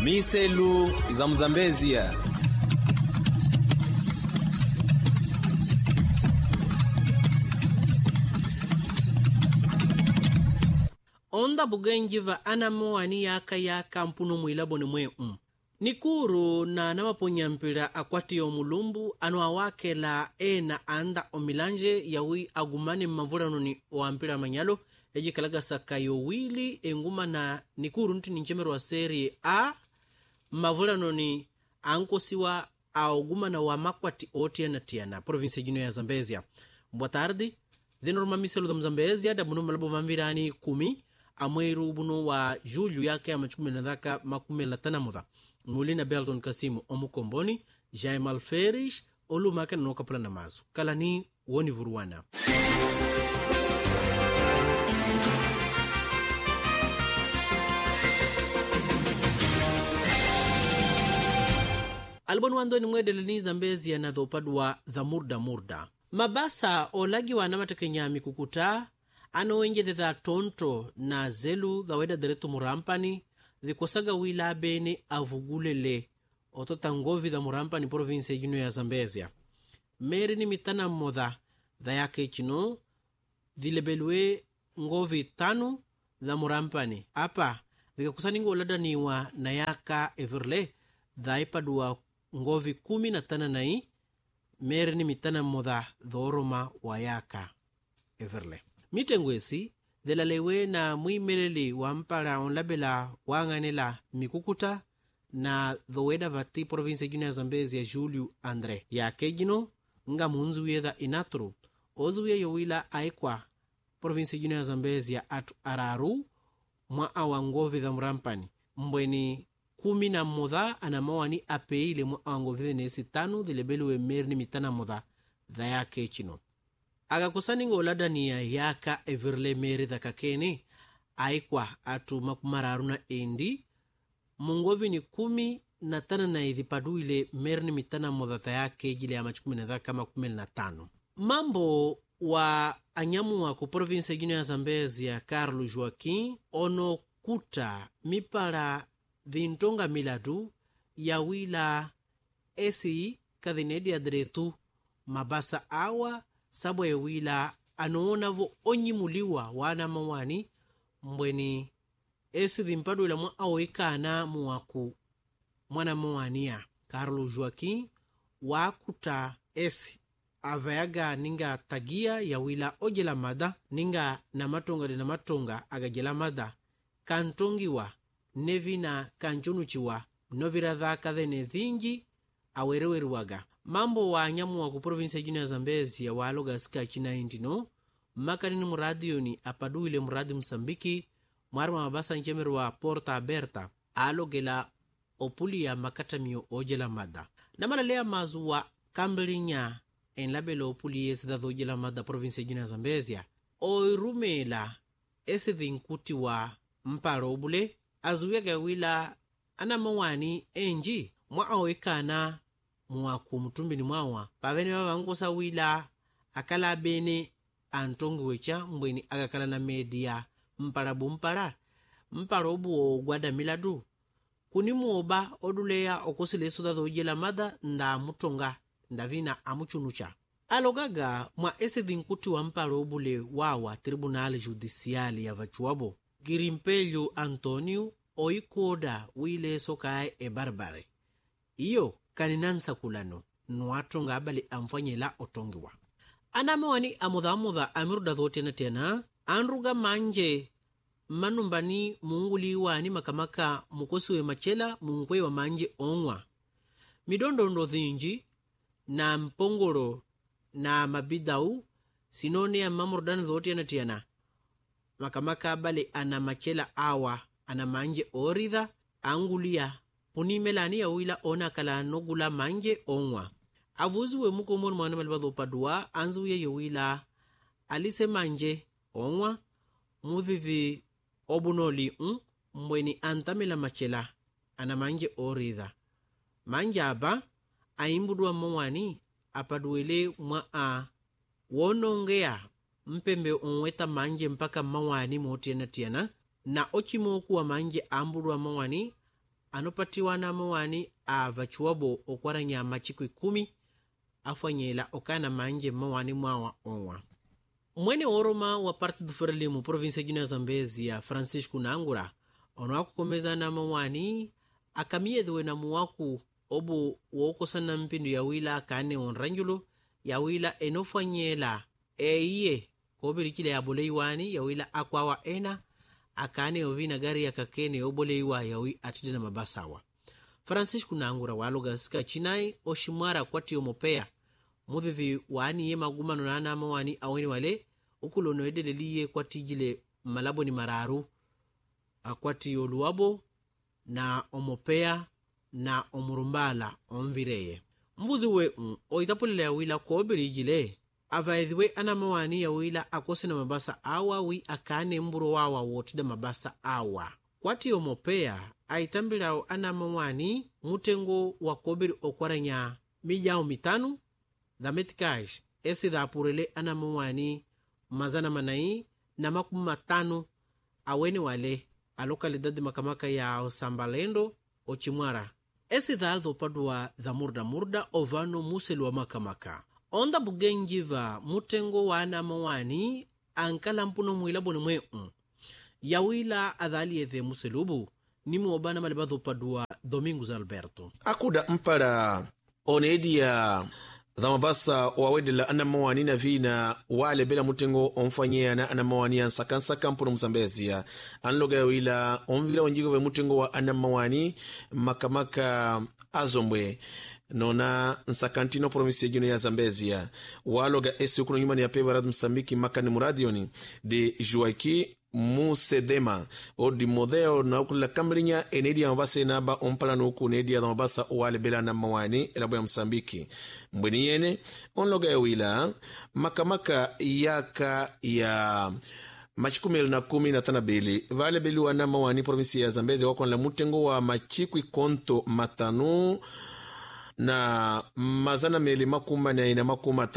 Miselu za Mzambezia. Onda bugenjiva anamo ani yaka mpuno mwilabone mwe Nikuru na namaponyampira akwati omulumbu anu awakela ena anda omilanje yawi agumane mmavulano ni oampira manyalo ejikalaga saka yowili enguma na Nikuru nti ninchemero wa serie A mmavulano ni ankosiwa augumana wa makwati otiana tiana province jino ya Zambezia. Boa tarde, denorma miselo da Mzambezia da bunu malabo vamvirani 10 amweru buno wa julho yake ya machukume na dhaka makume latana mudha. Mulina Belton Kasimu Omukomboni, Jaime Alferes, Olumaka na Nokapula na Mazu. Kalani woni vuruwana. Albonu wando ni mwede lini Zambezia na dhopadwa dha murda. Mabasa olagi wa namatake nyami kukuta, ano wenje dha tonto na zelu dha weda deretu murampani, dhikosaga wila bene avugulele otota ngovi dha murampani province jino ya Zambezia. Meri ni mitana modha dha yake chino, dhilebelwe ngovi 5 dha murampani. Apa, dhikakusaningo olada niwa na yaka everle, dha ipadua ngovi 15 nai, meri ni mitana modha dhoroma wa yaka everle. Mitengwesi, dhelalewe na muimeleli wa mpala onlabela wanganela mikukuta na dhoweda vati province jino ya Zambezia Julio Andre. Ya kejino, nga munzuye dha inatru, ozuye yowila aikwa province jino ya Zambezia atu araru mwa awangovi dha murampani. Mbweni 11 anamawani apeile mwa awangovi dha nesi 5 dhilebelewe meri ni mitana modha dha ya kechino. Aga kusaningo olada ni ya yaka everle meri dha kakene aikwa atu makumararu na endi mungovi ni 15 na idhipadu ile meri ni mitana modha dha yake jile ya machukume na dhaka makume na 5. Mambo wa anyamu wa ku province jino ya Zambezia Carlos Joaquim ono kuta mipala dhintonga miladu ya wila esi kadhinedi adretu mabasa awa sabwa ya wila anoonavo onyimuliwa wana mawani mbweni esi dhimpadu ila mwa aoikana muwaku mwana mawania. Carlos Joaquim wakuta esi avayaga ninga tagia ya wila ojela mada ninga na matonga agajela mada kantongiwa nevina kanchunuchiwa noviradha kadhene dhinji awereweruwaga. Mambo wa nyamu wa ku province jino ya Zambezia wa aloga sika china indino makanini muradio ni apadu ile muradi Msambiki mwarma mabasa nchemeru wa Porta Aberta alogela opuli ya makatamio ojela mada na malalea mazu wa kamblinya enlabela opuli yesi dha ojela mada province jino ya Zambezia oirumela esi dhinkuti wa mparo obule azuyaga wila ana mawani enji mwa aoikana mwaku mutumbini mwawa pavene wavangosa wila akala bene antongi wecha mbweni agakala na media mpara obu ogwada miladu kuni muoba oduleya okusilesu dha ojela mada nda mutonga ndavina amuchunucha alogaga mwa ese dhinkuti wa mpara obule wawa tribunal judicial ya vachuabo Girimpelho Antonio oikoda wile sokae barbare iyo kaninansa kulano nuatonga abali amfanyela otongiwa anamawani amudha amiruda dhotena tena anruga manje manumbani muunguliwa ni makamaka mukosiwe machela munkwe wa manje onwa midondondo dhinji na mpongoro na mabidau sinone ya mamurdana dhotena tena makamaka abali ana machela awa ana manje oridha angulia punimelani ya wila ona kala nogula manje onwa avuzuwe muko mwana mwana malibadho padua anzuye yowila alise manje onwa muvivi obunoli mbweni antamela machela ana manje oridha manje aba aimbudwa mwani apaduele mwa a wonongea mpembe onweta manje mpaka mawani motiena tiena na ochimoku wa manje ambudwa mawani anopatiwa na mawani avachuwabo okwaranya machiku 10 afanyela okana manje mawani mwawa onwa. Mwene oroma wa Partido Frelimo provinsia jina ya Zambezia Francisco Nangura ono akukomeza na mawani akamiyedhiwe na muwaku obu wokosana mpindu ya wila kane onranjulo ya wila enofanyela iye kobirikile ya boleiwani ya wila akwawa ena akane ovina gari ya kakene oboleiwa yawi atidina mabasawa. Francisco Nangura waloga sika chinai oshimwara kwati omopea muthithi wani ye magumano na anama wani aweni wale ukulono edeleliye kwati jile malabo ni mararu akwati oluwabo na omopea na omurumbala omvireye. Mvuzi we oitapulile ya wila kobiri jile avaedhiwe anama wani ya wila akose na mabasa awa wi akane mburo wawa wotida mabasa awa. Kwati omopea aitambilao anama wani mutengo wa kobiri okwaranya mijao 5 dhametikash esi dhapurele anama wani mazana manai na 50 aweni wale alokalidadi makamaka ya osambalendo ochimwara esi dhaldo padua dhamurda murda ovano muselu wa makamaka. Onda bugenjiva mutengo wa anama wani ankala mpuno mwilaboni mwe yawila adhaliethe muselubu ni muobana malibadho padua Domingos Alberto. Akuda mpara onedia dhamabasa wawedela anamawani na vina wale bela mutengo omfanyea na anamawani ya nsakansaka mpuno Mzambezia. Anloga yawila omvila onjigo ve mutengo wa anamawani makamaka azombwe nona nsakantino provinsia jino ya Zambezia. Waloga esi ukuno nyumani ya pewa radu Msambiki makani muradioni de Joaquim Musedema o di modeo na ukula kambrinya enedia mabasa inaba ompala nuku nedia da mabasa wale bela na mawani elabo ya Msambiki. Mbweni yene onloga ya wila makamaka yaka ya machiku 1012 vale beli wana mawani provinsia ya Zambezia wako na mutengo wa machiku konto matanu na mazana meli makuma na ina makuma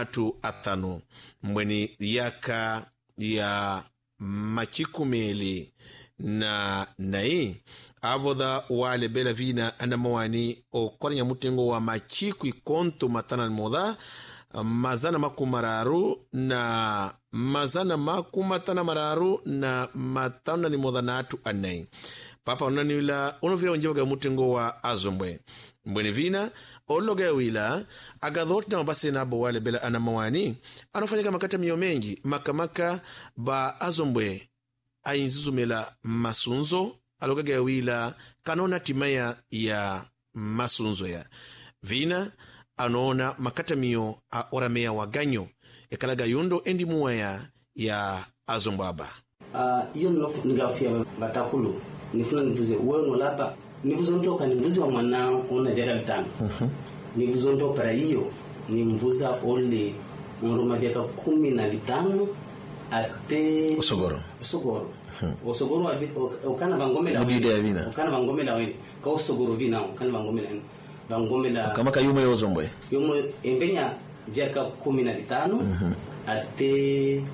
5 mbweni yaka ya machiku meli na nai avoda wale bela vina anamawani o kwaranya mutengo wa machiku konto matana moda mazana makumararu na mazana makumatana mararu na matana ni moda na atu anai papa onani wila onovira onjivaga mutengo wa azombwe mbweni vina ologa wila agadhoti na mabase na abo wale bela anamawani anofanyika makata miyo mengi makamaka ba azombwe ainzuzumela masunzo aloga wila kanona timaya ya masunzo ya vina anoona makata miyo a oramea waganyo ekalaga yundo endi muwaya ya azombaba. Iyo ningafia batakulu nifuna nivuze uwe nolapa nivuze ntoka nivuze wa mwana ona vyaka 5 nivuze ntoka hiyo nimvuza ole ngoroma vyaka 15 ate osogoro okana bangomela okana bangomela wewe ka osogoro vina okana bangomela kama kayumo yozombwe yomo engenya vyaka 15 ate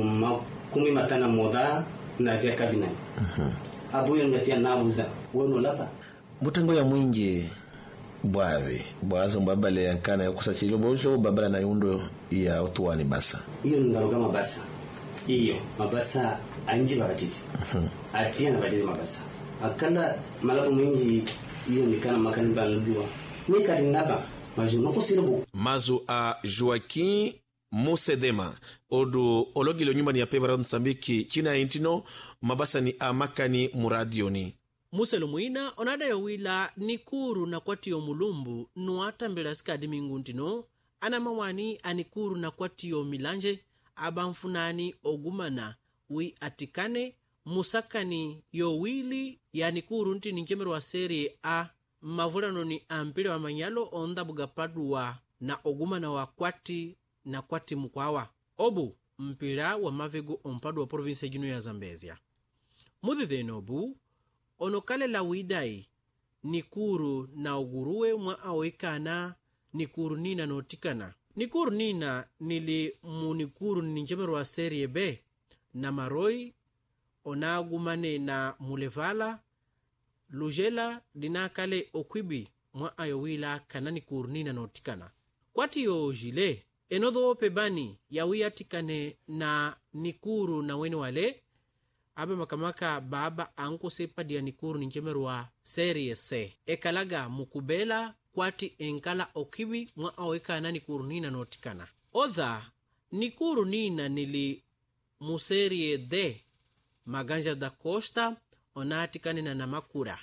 15 moda na vyaka vina abuyo ngafia nabuza wono lapa mutengo ya mwingi bwawe bwazo mbabale yankana yakusachilo bosho babala na yundo ya otuani basa iyo ngaruka mabasa iyo mabasa anji bakatiti atia na badili mabasa akala malabu mwingi iyo nikana makani bandua nikari naba majuno kusirabu mazu a Joaquim Musedema odu ologilo nyumbani ya peva Msambiki china intino mabasa ni amakani muradioni. Muselu mwina onada ya wila nikuru na kwati yo mulumbu nuata mbela skadi minguntino anamawani anikuru na kwati yo milanje abamfunani ogumana wi atikane musakani yo wili ya nikuru nti ninkemeru wa serie A mavulano ni ampile wa manyalo onda bugapadua na ogumana wa kwati na kwati mkwawa obu mpila wa mavego ompadu wa provinsia jino ya Zambezia. Mudhidheno obu onokale la widai nikuru na uguruwe mwa awekana nikuru nina notikana nikuru nina nili munikuru ninjemeru wa serie B na maroi onagumane na mulevala lujela dinakale okwibi mwa ayowila kanani kurnina notikana kwati yo jile enodho pebani yawi atikane na nikuru na weni wale abe makamaka baba anko sepadia nikuru ninjemerwa serie C ekalaga mukubela kwati enkala okibi mwa aweka na nikuru nina notikana odha nikuru nina nili muserie D maganja da Costa onatikane na namakura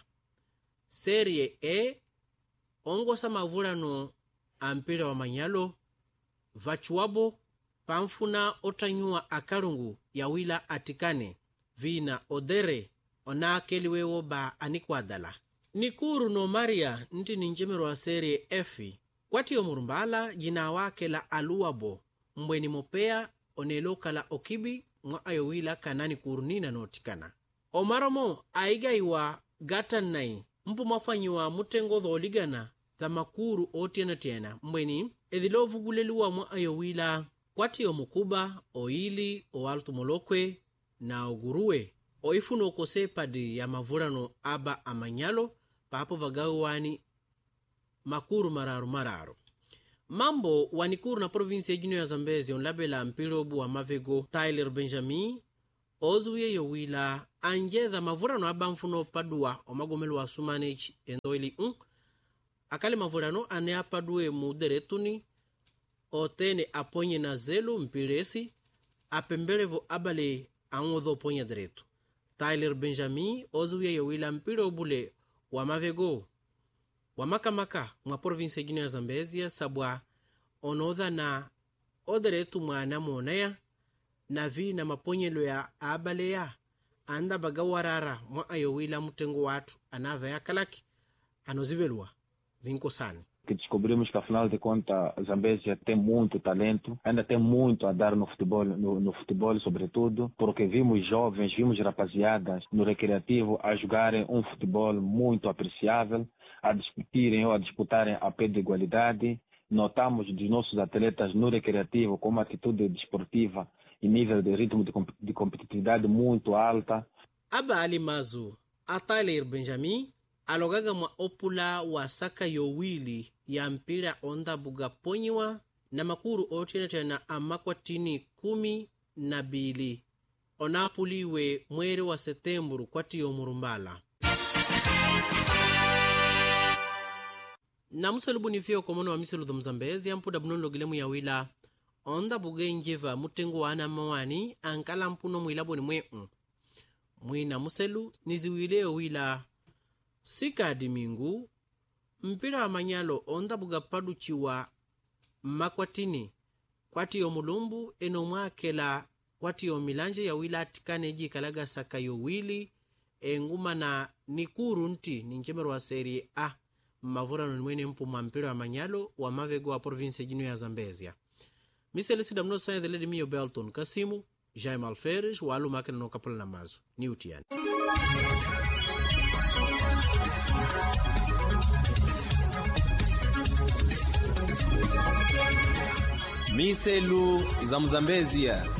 serie E ongosa mavulano ampira wa manyalo vachuabo pamfuna otanyua akalungu yawila atikane vina odere onakeliwewo ba anikwadala nikuru no Maria nti ninjemero wa serie F kwati omurumbala jina wake la aluabo mbweni mopea onelokala okibi mwa ayowila kanani kurnina notikana omaromo aigaiwa gatanai mpu mafanyiwa mutengo dholigana thamakuru otiena tena mbweni edhilovuguleliwa mwa ayowila kwati omukuba oili oaltu molokwe na oguruwe oifuno okosepadi ya mavurano aba amanyalo papo vagawani makuru mararu mambo wanikuru na provinsi ejino ya Zambezi onlabela mpirobu wa mavego Tyler Benjamin ozuye yowila anjedha mavurano aba mfuno padua omagomelo wa sumanage endoili akale mavurano ane apadue muderetuni otene aponye na zelu mpiresi apembelevo abale angodho ponya direto Tyler Benjamin ozuye yowila mpirobule wa mavego wa makamaka mwa provinsi ejino ya Zambezia sabwa onodha na oderetu mwana monaya na vi na maponyelo ya abale ya anda bagawarara mwa ayowila mutengo watu anava ya kalaki anozivelwa vinkosani. Que descobrimos que afinal de contas Zambezia tem muito talento, ainda tem muito a dar no futebol sobretudo, porque vimos jovens, vimos rapaziadas no recreativo a jogarem futebol muito apreciável, a disputarem a pé de igualdade. Notamos dos nossos atletas no recreativo com uma atitude desportiva e nível de ritmo de competitividade muito alta. Aba alimazu a Tyler Benjamin alogaga mwa opula wa saka yowili ya mpira onda buga ponyiwa na makuru otiena amakwatini 12 onapuliwe mweri wa Setemburu kwati yomurumbala. Na musalubu nifio komono wa miselu dha Mzambezi ya mpuda bunono gilemu ya wila onda buge njeva mutengo wana mawani ankala mpuno mwilaboni mwina muselu niziwile wila sika dimingu mpira wa manyalo onda buga paduchiwa makwatini kwati yomulumbu eno mwakela kwati yomilanje ya wila atikane jikalaga saka yowili enguma na nikuru nti ninjemero wa serie A mavurano ni mwene mpu mpira wa manyalo wa mavego wa provinsi jino ya Zambezia. Miselisi damno sanye dheledi miyo Belton Kasimu, Jaime Alferes, walu makina no kapula na mazu. Ni utiani. Miselu za Mzambezia.